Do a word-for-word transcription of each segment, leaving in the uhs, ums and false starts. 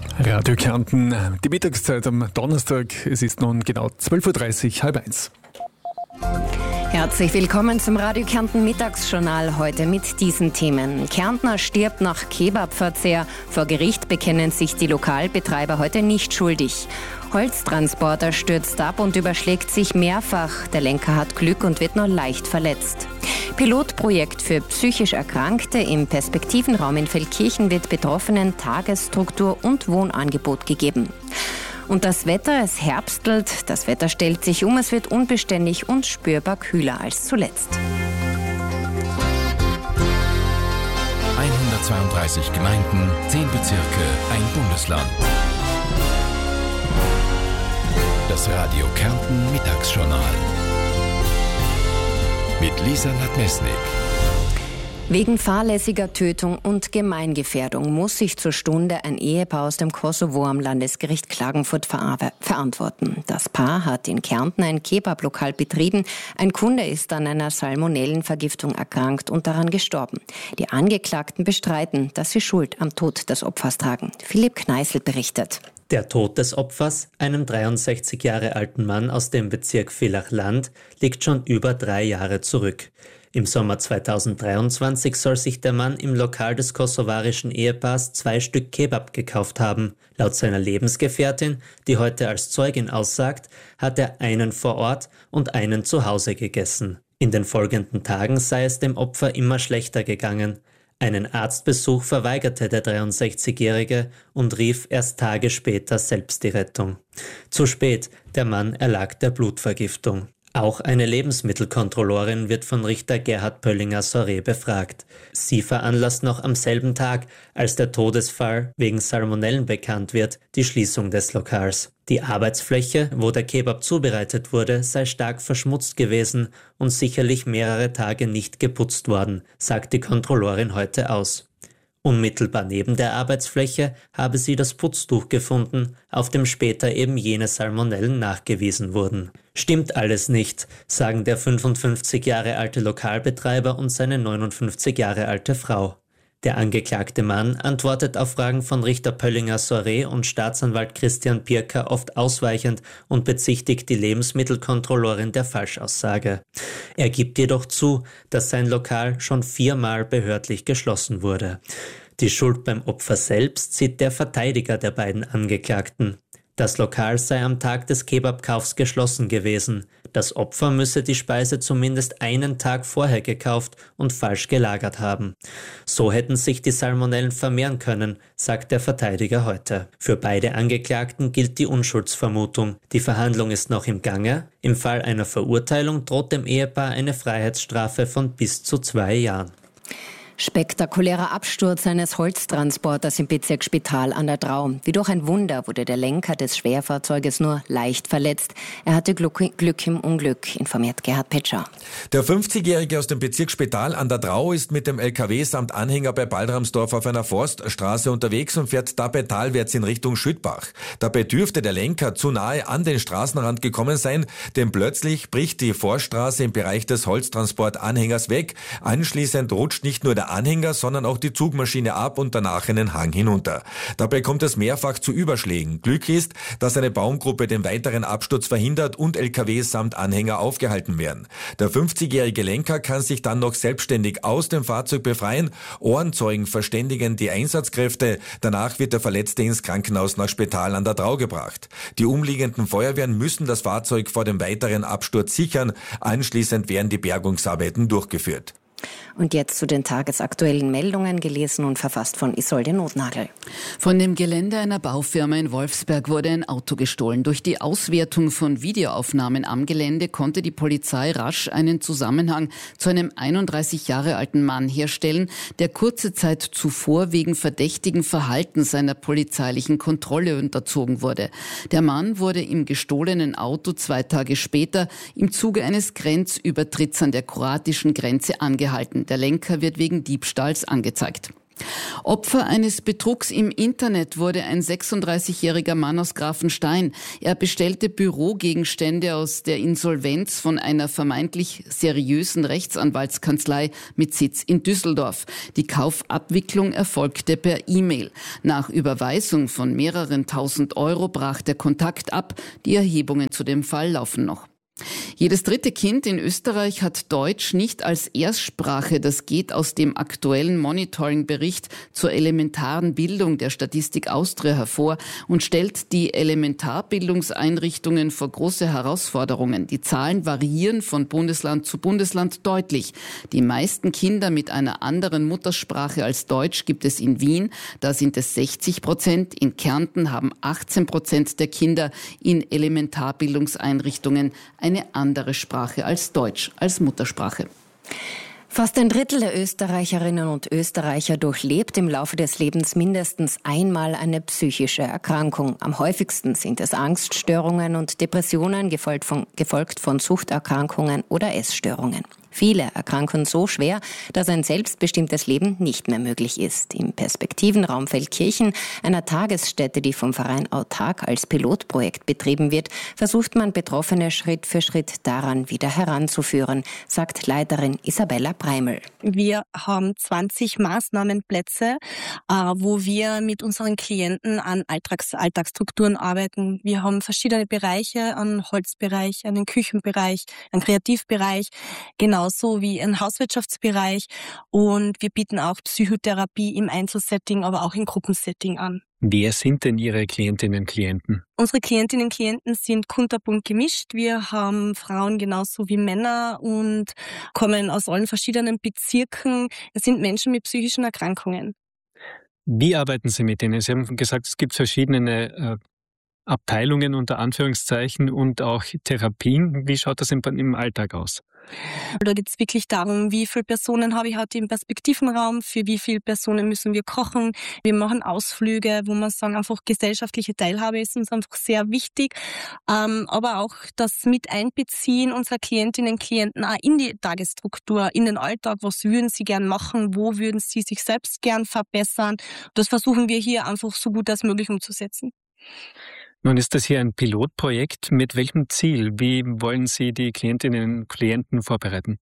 Radio Kärnten, die Mittagszeit am Donnerstag. Es ist nun genau zwölf Uhr dreißig, halb eins. Herzlich willkommen zum Radio Kärnten Mittagsjournal, heute mit diesen Themen. Kärntner stirbt nach Kebabverzehr. Vor Gericht bekennen sich die Lokalbetreiber heute nicht schuldig. Holztransporter stürzt ab und überschlägt sich mehrfach. Der Lenker hat Glück und wird nur leicht verletzt. Pilotprojekt für psychisch Erkrankte im Perspektivenraum in Feldkirchen wird Betroffenen Tagesstruktur und Wohnangebot gegeben. Und das Wetter, es herbstelt, das Wetter stellt sich um, es wird unbeständig und spürbar kühler als zuletzt. hundertzweiunddreißig Gemeinden, zehn Bezirke, ein Bundesland. Das Radio Kärnten Mittagsjournal mit Lisa Nadmesnik. Wegen fahrlässiger Tötung und Gemeingefährdung muss sich zur Stunde ein Ehepaar aus dem Kosovo am Landesgericht Klagenfurt ver- verantworten. Das Paar hat in Kärnten ein Kebablokal betrieben. Ein Kunde ist an einer Salmonellenvergiftung erkrankt und daran gestorben. Die Angeklagten bestreiten, dass sie Schuld am Tod des Opfers tragen. Philipp Kneißl berichtet. Der Tod des Opfers, einem dreiundsechzig Jahre alten Mann aus dem Bezirk Villach-Land, liegt schon über drei Jahre zurück. Im Sommer zweitausenddreiundzwanzig soll sich der Mann im Lokal des kosovarischen Ehepaars zwei Stück Kebab gekauft haben. Laut seiner Lebensgefährtin, die heute als Zeugin aussagt, hat er einen vor Ort und einen zu Hause gegessen. In den folgenden Tagen sei es dem Opfer immer schlechter gegangen. Einen Arztbesuch verweigerte der dreiundsechzigjährige und rief erst Tage später selbst die Rettung. Zu spät, der Mann erlag der Blutvergiftung. Auch eine Lebensmittelkontrollorin wird von Richter Gerhard Pöllinger-Soré befragt. Sie veranlasst noch am selben Tag, als der Todesfall wegen Salmonellen bekannt wird, die Schließung des Lokals. Die Arbeitsfläche, wo der Kebab zubereitet wurde, sei stark verschmutzt gewesen und sicherlich mehrere Tage nicht geputzt worden, sagt die Kontrollorin heute aus. Unmittelbar neben der Arbeitsfläche habe sie das Putztuch gefunden, auf dem später eben jene Salmonellen nachgewiesen wurden. Stimmt alles nicht, sagen der fünfundfünfzig Jahre alte Lokalbetreiber und seine neunundfünfzig Jahre alte Frau. Der angeklagte Mann antwortet auf Fragen von Richter Pöllinger-Soré und Staatsanwalt Christian Pirker oft ausweichend und bezichtigt die Lebensmittelkontrollorin der Falschaussage. Er gibt jedoch zu, dass sein Lokal schon viermal behördlich geschlossen wurde. Die Schuld beim Opfer selbst sieht der Verteidiger der beiden Angeklagten. Das Lokal sei am Tag des Kebabkaufs geschlossen gewesen. Das Opfer müsse die Speise zumindest einen Tag vorher gekauft und falsch gelagert haben. So hätten sich die Salmonellen vermehren können, sagt der Verteidiger heute. Für beide Angeklagten gilt die Unschuldsvermutung. Die Verhandlung ist noch im Gange. Im Fall einer Verurteilung droht dem Ehepaar eine Freiheitsstrafe von bis zu zwei Jahren. Spektakulärer Absturz eines Holztransporters im Bezirk Spital an der Drau. Wie durch ein Wunder wurde der Lenker des Schwerfahrzeuges nur leicht verletzt. Er hatte Glück, Glück im Unglück, informiert Gerhard Petscher. Der fünfzigjährige aus dem Bezirk Spital an der Drau ist mit dem L K W samt Anhänger bei Baldramsdorf auf einer Forststraße unterwegs und fährt dabei talwärts in Richtung Schüttbach. Dabei dürfte der Lenker zu nahe an den Straßenrand gekommen sein, denn plötzlich bricht die Forststraße im Bereich des Holztransportanhängers weg. Anschließend rutscht nicht nur der Anhänger, sondern auch die Zugmaschine ab und danach einen Hang hinunter. Dabei kommt es mehrfach zu Überschlägen. Glück ist, dass eine Baumgruppe den weiteren Absturz verhindert und L K W samt Anhänger aufgehalten werden. Der fünfzigjährige Lenker kann sich dann noch selbstständig aus dem Fahrzeug befreien. Ohrenzeugen verständigen die Einsatzkräfte. Danach wird der Verletzte ins Krankenhaus nach Spital an der Drau gebracht. Die umliegenden Feuerwehren müssen das Fahrzeug vor dem weiteren Absturz sichern. Anschließend werden die Bergungsarbeiten durchgeführt. Und jetzt zu den tagesaktuellen Meldungen, gelesen und verfasst von Isolde Notnagel. Von dem Gelände einer Baufirma in Wolfsberg wurde ein Auto gestohlen. Durch die Auswertung von Videoaufnahmen am Gelände konnte die Polizei rasch einen Zusammenhang zu einem einunddreißig Jahre alten Mann herstellen, der kurze Zeit zuvor wegen verdächtigen Verhaltens einer polizeilichen Kontrolle unterzogen wurde. Der Mann wurde im gestohlenen Auto zwei Tage später im Zuge eines Grenzübertritts an der kroatischen Grenze angehalten. Der Lenker wird wegen Diebstahls angezeigt. Opfer eines Betrugs im Internet wurde ein sechsunddreißigjähriger Mann aus Grafenstein. Er bestellte Bürogegenstände aus der Insolvenz von einer vermeintlich seriösen Rechtsanwaltskanzlei mit Sitz in Düsseldorf. Die Kaufabwicklung erfolgte per E-Mail. Nach Überweisung von mehreren tausend Euro brach der Kontakt ab. Die Erhebungen zu dem Fall laufen noch. Jedes dritte Kind in Österreich hat Deutsch nicht als Erstsprache. Das geht aus dem aktuellen Monitoring-Bericht zur elementaren Bildung der Statistik Austria hervor und stellt die Elementarbildungseinrichtungen vor große Herausforderungen. Die Zahlen variieren von Bundesland zu Bundesland deutlich. Die meisten Kinder mit einer anderen Muttersprache als Deutsch gibt es in Wien. Da sind es sechzig Prozent. In Kärnten haben achtzehn Prozent der Kinder in Elementarbildungseinrichtungen eine andere Sprache als Deutsch, als Muttersprache. Fast ein Drittel der Österreicherinnen und Österreicher durchlebt im Laufe des Lebens mindestens einmal eine psychische Erkrankung. Am häufigsten sind es Angststörungen und Depressionen, gefolgt von, gefolgt von Suchterkrankungen oder Essstörungen. Viele erkranken so schwer, dass ein selbstbestimmtes Leben nicht mehr möglich ist. Im Perspektivenraum Feldkirchen, einer Tagesstätte, die vom Verein Autark als Pilotprojekt betrieben wird, versucht man Betroffene Schritt für Schritt daran wieder heranzuführen, sagt Leiterin Isabella Breimel. Wir haben zwanzig Maßnahmenplätze, wo wir mit unseren Klienten an Alltags- Alltagsstrukturen arbeiten. Wir haben verschiedene Bereiche, einen Holzbereich, einen Küchenbereich, einen Kreativbereich, genauso wie einen Hauswirtschaftsbereich, und wir bieten auch Psychotherapie im Einzelsetting, aber auch im Gruppensetting an. Wer sind denn Ihre Klientinnen und Klienten? Unsere Klientinnen und Klienten sind kunterbunt gemischt. Wir haben Frauen genauso wie Männer und kommen aus allen verschiedenen Bezirken. Es sind Menschen mit psychischen Erkrankungen. Wie arbeiten Sie mit denen? Sie haben gesagt, es gibt verschiedene äh, Abteilungen unter Anführungszeichen und auch Therapien. Wie schaut das im, im Alltag aus? Da geht es wirklich darum, wie viele Personen habe ich heute im Perspektivenraum, für wie viele Personen müssen wir kochen. Wir machen Ausflüge, wo man sagen, einfach gesellschaftliche Teilhabe ist uns einfach sehr wichtig. Ähm, aber auch das Miteinbeziehen unserer Klientinnen und Klienten auch in die Tagesstruktur, in den Alltag. Was würden sie gern machen? Wo würden sie sich selbst gern verbessern? Das versuchen wir hier einfach so gut als möglich umzusetzen. Nun ist das hier ein Pilotprojekt. Mit welchem Ziel? Wie wollen Sie die Klientinnen und Klienten vorbereiten?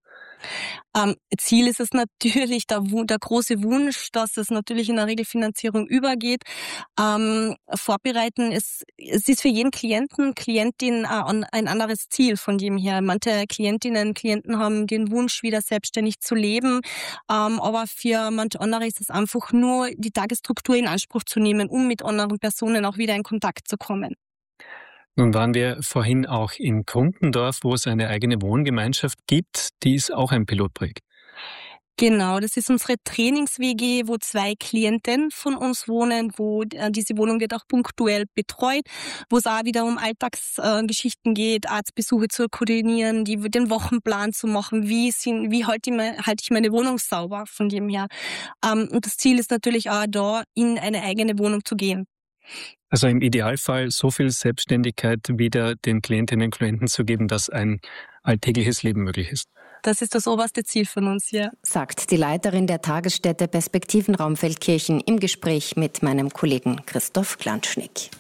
Ähm, Ziel ist es natürlich der, der große Wunsch, dass es natürlich in der Regelfinanzierung übergeht. Ähm, vorbereiten ist, es ist für jeden Klienten, Klientin äh, ein anderes Ziel von dem her. Manche Klientinnen und Klienten haben den Wunsch, wieder selbstständig zu leben, ähm, aber für manche andere ist es einfach nur, die Tagesstruktur in Anspruch zu nehmen, um mit anderen Personen auch wieder in Kontakt zu kommen. Nun waren wir vorhin auch in Krumpendorf, wo es eine eigene Wohngemeinschaft gibt. Die ist auch ein Pilotprojekt. Genau, das ist unsere Trainings-W G, wo zwei Klienten von uns wohnen, wo äh, diese Wohnung wird auch punktuell betreut, wo es auch wieder um Alltagsgeschichten äh, geht, Arztbesuche zu koordinieren, die, den Wochenplan zu machen, wie, sind, wie halte ich, halt ich meine Wohnung sauber von dem her. Ähm, und das Ziel ist natürlich auch da, in eine eigene Wohnung zu gehen. Also im Idealfall so viel Selbstständigkeit wieder den Klientinnen und Klienten zu geben, dass ein alltägliches Leben möglich ist. Das ist das oberste Ziel von uns, ja. Sagt die Leiterin der Tagesstätte Perspektivenraum Feldkirchen im Gespräch mit meinem Kollegen Christoph Klanschnick.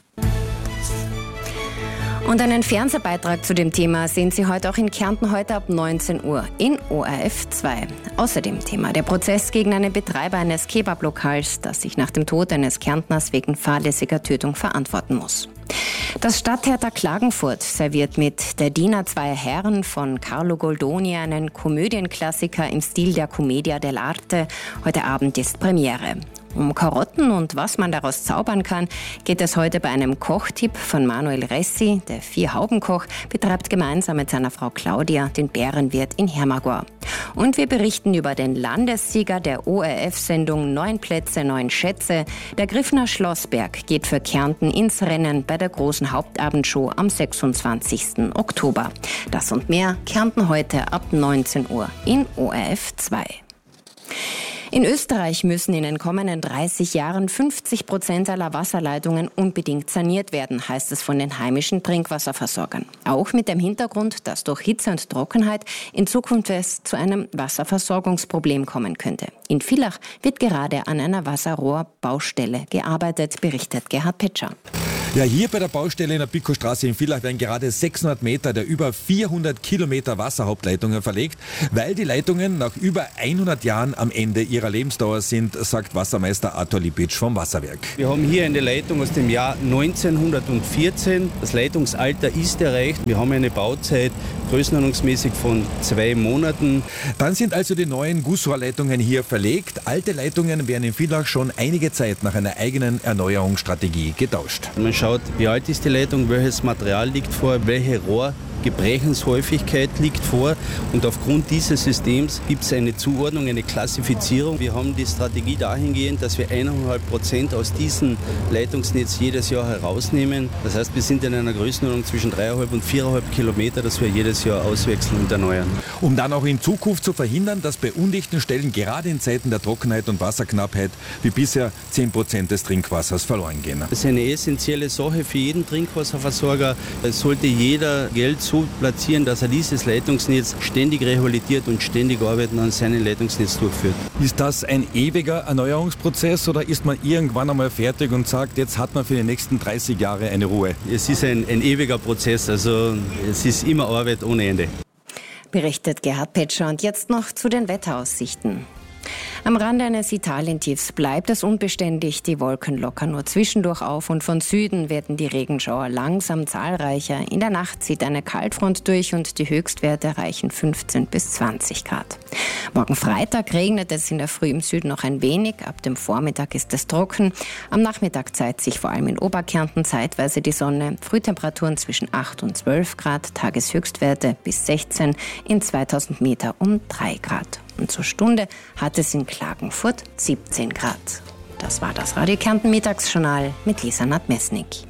Und einen Fernsehbeitrag zu dem Thema sehen Sie heute auch in Kärnten, heute ab neunzehn Uhr in O R F zwei. Außerdem Thema der Prozess gegen einen Betreiber eines Kebablokals, das sich nach dem Tod eines Kärntners wegen fahrlässiger Tötung verantworten muss. Das Stadttheater Klagenfurt serviert mit Der Diener zweier Herren von Carlo Goldoni einen Komödienklassiker im Stil der Commedia dell'arte. Heute Abend ist Premiere. Um Karotten und was man daraus zaubern kann, geht es heute bei einem Kochtipp von Manuel Ressi. Der Vierhaubenkoch betreibt gemeinsam mit seiner Frau Claudia den Bärenwirt in Hermagor. Und wir berichten über den Landessieger der O R F-Sendung Neun Plätze, Neun Schätze. Der Griffner Schlossberg geht für Kärnten ins Rennen bei der großen Hauptabendshow am sechsundzwanzigsten Oktober. Das und mehr Kärnten heute ab neunzehn Uhr in O R F zwei. In Österreich müssen in den kommenden dreißig Jahren fünfzig Prozent aller Wasserleitungen unbedingt saniert werden, heißt es von den heimischen Trinkwasserversorgern. Auch mit dem Hintergrund, dass durch Hitze und Trockenheit in Zukunft es zu einem Wasserversorgungsproblem kommen könnte. In Villach wird gerade an einer Wasserrohrbaustelle gearbeitet, berichtet Gerhard Petscher. Ja, hier bei der Baustelle in der Pico-Straße in Villach werden gerade sechshundert Meter der über vierhundert Kilometer Wasserhauptleitungen verlegt, weil die Leitungen nach über hundert Jahren am Ende ihrer Lebensdauer sind, sagt Wassermeister Arthur Lipic vom Wasserwerk. Wir haben hier eine Leitung aus dem Jahr neunzehnhundertvierzehn. Das Leitungsalter ist erreicht. Wir haben eine Bauzeit größenordnungsmäßig von zwei Monaten. Dann sind also die neuen Gussrohrleitungen hier verlegt. Alte Leitungen werden in Villach schon einige Zeit nach einer eigenen Erneuerungsstrategie getauscht. Man schaut, wie alt ist die Leitung, welches Material liegt vor, welche Rohrgebrechenshäufigkeit liegt vor, und aufgrund dieses Systems gibt es eine Zuordnung, eine Klassifizierung. Wir haben die Strategie dahingehend, dass wir eineinhalb Prozent aus diesem Leitungsnetz jedes Jahr herausnehmen. Das heißt, wir sind in einer Größenordnung zwischen dreieinhalb und viereinhalb Kilometer, das wir jedes Jahr auswechseln und erneuern. Um dann auch in Zukunft zu verhindern, dass bei undichten Stellen gerade in Zeiten der Trockenheit und Wasserknappheit wie bisher zehn Prozent des Trinkwassers verloren gehen. Das ist eine essentielle Sache für jeden Trinkwasserversorger. Es sollte jeder Geld so platzieren, dass er dieses Leitungsnetz ständig rehabilitiert und ständig Arbeiten an seinem Leitungsnetz durchführt. Ist das ein ewiger Erneuerungsprozess oder ist man irgendwann einmal fertig und sagt, jetzt hat man für die nächsten dreißig Jahre eine Ruhe? Es ist ein, ein ewiger Prozess, also es ist immer Arbeit ohne Ende. Berichtet Gerhard Petscher. Und jetzt noch zu den Wetteraussichten. Am Rande eines Italientiefs bleibt es unbeständig, die Wolken lockern nur zwischendurch auf und von Süden werden die Regenschauer langsam zahlreicher. In der Nacht zieht eine Kaltfront durch und die Höchstwerte erreichen fünfzehn bis zwanzig Grad. Morgen Freitag regnet es in der Früh im Süden noch ein wenig, ab dem Vormittag ist es trocken. Am Nachmittag zeigt sich vor allem in Oberkärnten zeitweise die Sonne. Frühtemperaturen zwischen acht und zwölf Grad, Tageshöchstwerte bis sechzehn, in zweitausend Meter um drei Grad. Und zur Stunde hat es in Klagenfurt siebzehn Grad. Das war das Radio Kärnten Mittagsjournal mit Lisa Nadmesnik.